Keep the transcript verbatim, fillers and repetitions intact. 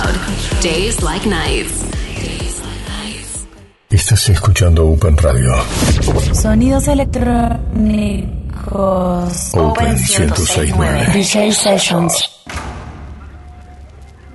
Cloud. Days like nights. Estás escuchando Open Radio. Sonidos electrónicos. Open ciento seis punto nueve. D J Sessions.